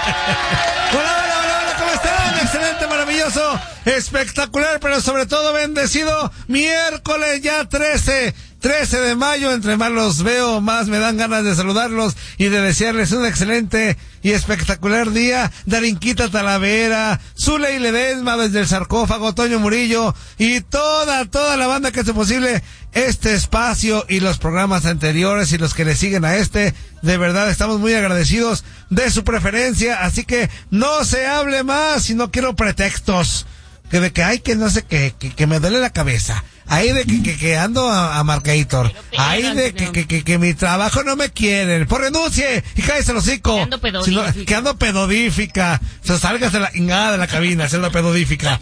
Hola, ¿cómo están? Excelente, maravilloso, espectacular, pero sobre todo bendecido miércoles ya 13 de mayo. Entre más los veo, más me dan ganas de saludarlos y de desearles un excelente y espectacular día. Darinquita Talavera, Zuley Ledesma desde el sarcófago, Toño Murillo y toda la banda que hace posible este espacio y los programas anteriores y los que le siguen a este. De verdad estamos muy agradecidos de su preferencia, así que no se hable más y no quiero pretextos que de que hay que no sé que me duele la cabeza. Ahí de que ando a Marcator. Ahí de que mi trabajo no me quieren. Pues renuncie y cállese el hocico. Que ando pedodífica. O sea, salgas de la ingada de la cabina, haciendo pedodífica.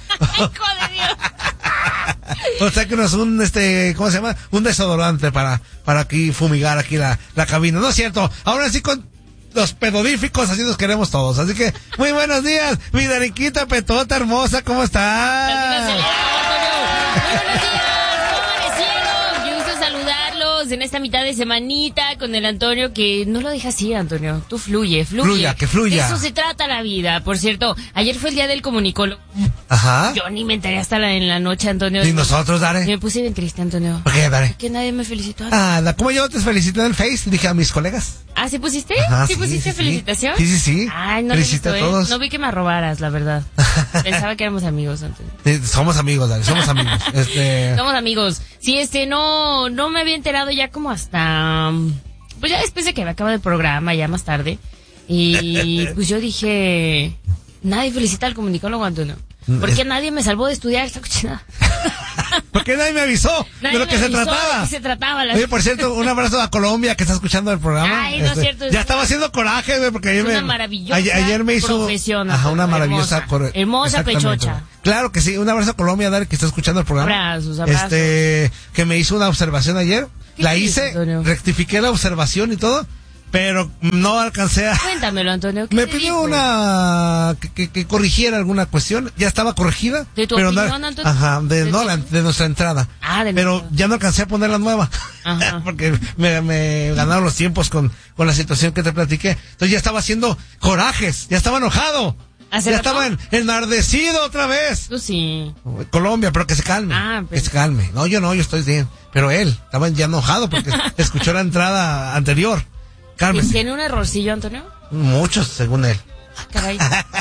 O sea que no es un ¿cómo se llama? Un desodorante para aquí fumigar aquí la cabina. No es cierto. Ahora sí con los pedodíficos, así nos queremos todos. Así que, muy buenos días, mi Darinquita Petota hermosa, ¿cómo estás? Muy buenos días, ¿cómo amanecieron? Yo gusto saludarlos en esta mitad de semanita con el Antonio, que no lo dejas así, Antonio. Tú fluye. Que fluya. De eso se trata la vida. Por cierto, ayer fue el día del comunicólogo. Ajá. Yo ni me enteré hasta en la noche, Antonio. ¿Y nosotros, Dare? Me puse bien triste, Antonio. ¿Por qué, Dare? Que nadie me felicitó. ¿Cómo yo te felicité en el Face? Dije a mis colegas. ¿Ah, sí pusiste? Ajá, ¿Sí pusiste felicitación? Sí. Ay, no felicité lo he visto, a todos. No vi que me arrobaras, la verdad. Pensaba que éramos amigos, Antonio. Somos amigos, Dare, somos amigos. Somos amigos. Sí, no me había enterado ya como hasta... Pues ya después de que me acaba el programa, ya más tarde. Y pues yo dije... Nadie felicita al comunicólogo, Antonio. ¿Por qué nadie me salvó de estudiar esta cochinada? Porque nadie me avisó de lo que se trataba. Oye, por cierto, un abrazo a Colombia que está escuchando el programa. Ay, no es cierto. Ya estaba haciendo coraje, güey, porque ayer una maravillosa ayer me hizo una maravillosa hermosa pechocha. Claro que sí, un abrazo a Colombia, Dar, que está escuchando el programa. Abrazos. Que me hizo una observación ayer. La hice, Antonio? Rectifiqué la observación y todo, pero no alcancé a... Cuéntamelo, Antonio. Me pidió que corrigiera alguna cuestión. Ya estaba corregida. ¿De tu opinión, Antonio? Ajá, de nuestra entrada. Pero ya no alcancé a poner la nueva. Ajá. Porque me ganaron los tiempos con la situación que te platiqué. Entonces ya estaba haciendo corajes. Ya estaba enojado. Ya estaba enardecido otra vez. Tú sí. Colombia, pero que se calme. Que se calme. No, yo estoy bien. Pero él estaba ya enojado porque escuchó la entrada anterior. Cálmese. ¿Tiene un errorcillo, Antonio? Muchos, según él. Caray.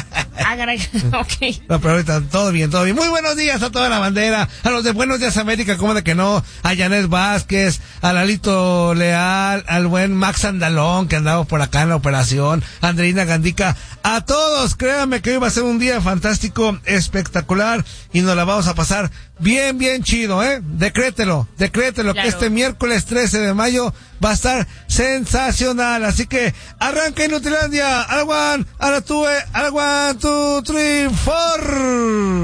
Ok. No, pero ahorita todo bien. Muy buenos días a toda la bandera, a los de Buenos Días América, cómo de que no, a Janet Vázquez, a Lalito Leal, al buen Max Andalón, que andaba por acá en la operación, a Andreina Gandica, a todos, créanme que hoy va a ser un día fantástico, espectacular, y nos la vamos a pasar bien chido, Decrételo, claro. Que este miércoles 13 de mayo va a estar sensacional, así que arranca Inutilandia, al 1, al 2, 3, 4.